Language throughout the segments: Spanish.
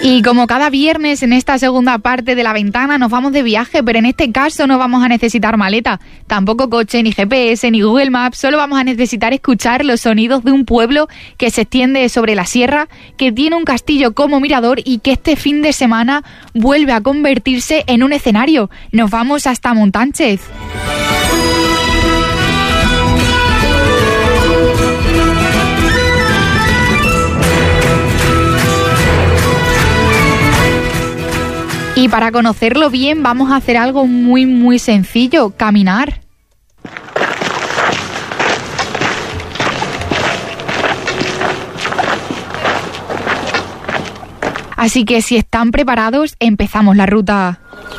Y como cada viernes en esta segunda parte de La Ventana nos vamos de viaje, pero en este caso no vamos a necesitar maleta, tampoco coche, ni GPS, ni Google Maps, solo vamos a necesitar escuchar los sonidos de un pueblo que se extiende sobre la sierra, que tiene un castillo como mirador y que este fin de semana vuelve a convertirse en un escenario. Nos vamos hasta Montánchez. Y para conocerlo bien vamos a hacer algo muy sencillo, caminar. Así que si están preparados, empezamos la ruta.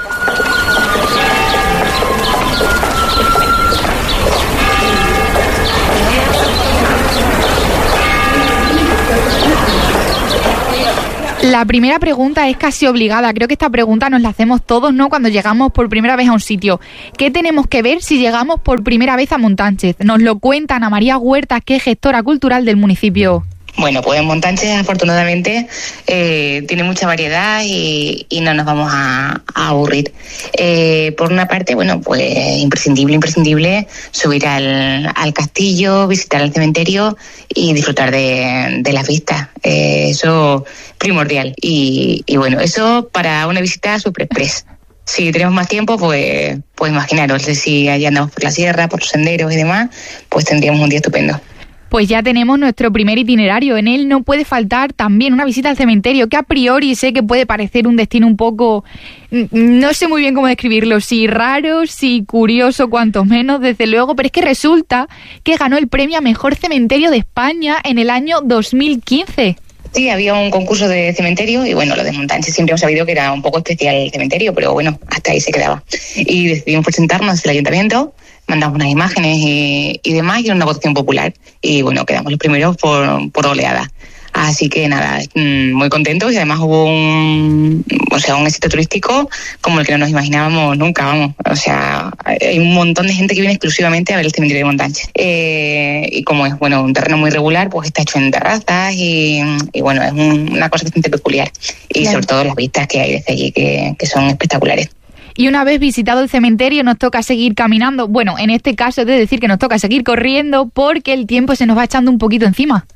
La primera pregunta es casi obligada. Creo que esta pregunta nos la hacemos todos, ¿no?, cuando llegamos por primera vez a un sitio. ¿Qué tenemos que ver si llegamos por primera vez a Montánchez? Nos lo cuenta Ana María Huertas, que es gestora cultural del municipio. Bueno, pues Montánchez afortunadamente tiene mucha variedad y no nos vamos a aburrir. Por una parte, bueno, pues imprescindible subir al castillo, visitar el cementerio y disfrutar de las vistas. Eso primordial. Y bueno, eso para una visita super express. Si tenemos más tiempo, pues imaginaros, si allá andamos por la sierra, por los senderos y demás, pues tendríamos un día estupendo. Pues ya tenemos nuestro primer itinerario. En él no puede faltar también una visita al cementerio, que a priori sé que puede parecer un destino un poco... No sé muy bien cómo describirlo, si raro, si curioso, cuanto menos, desde luego, pero es que resulta que ganó el premio a Mejor Cementerio de España en el año 2015. Sí, había un concurso de cementerio y bueno, lo de Montánchez siempre hemos sabido que era un poco especial el cementerio, pero bueno, hasta ahí se quedaba. Y decidimos presentarnos al ayuntamiento, mandamos unas imágenes y demás, y era una votación popular. Y bueno, quedamos los primeros por oleada. Así que nada, muy contentos, y además hubo un éxito turístico como el que no nos imaginábamos nunca, vamos. O sea, hay un montón de gente que viene exclusivamente a ver el cementerio de Montánchez. Y como es, bueno, un terreno muy regular, pues está hecho en terrazas y bueno, es una cosa bastante peculiar. Y claro, sobre todo las vistas que hay desde allí, que son espectaculares. Y una vez visitado el cementerio nos toca seguir caminando. Bueno, en este caso es de decir que nos toca seguir corriendo porque el tiempo se nos va echando un poquito encima.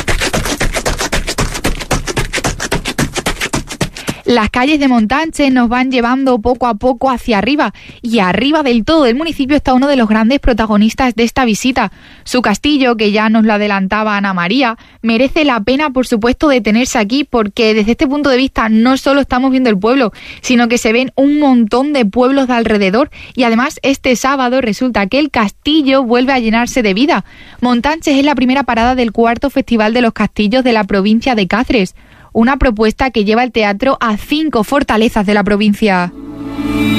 Las calles de Montánchez nos van llevando poco a poco hacia arriba, y arriba del todo del municipio está uno de los grandes protagonistas de esta visita. Su castillo, que ya nos lo adelantaba Ana María, merece la pena, por supuesto, detenerse aquí, porque desde este punto de vista no solo estamos viendo el pueblo, sino que se ven un montón de pueblos de alrededor, y además este sábado resulta que el castillo vuelve a llenarse de vida. Montánchez es la primera parada del 4º Festival de los Castillos de la provincia de Cáceres, una propuesta que lleva el teatro a 5 fortalezas de la provincia.